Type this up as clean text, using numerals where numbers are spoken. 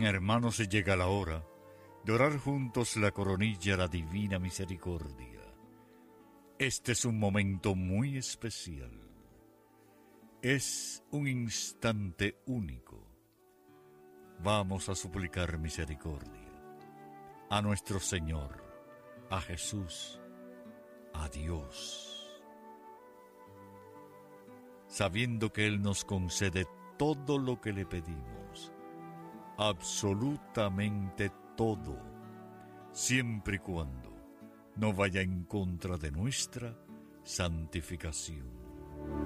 Ven, hermanos, y llega la hora de orar juntos la coronilla a la divina misericordia. Este es un momento muy especial. Es un instante único. Vamos a suplicar misericordia a nuestro Señor, a Jesús, a Dios, sabiendo que Él nos concede todo lo que le pedimos, absolutamente todo, siempre y cuando no vaya en contra de nuestra santificación.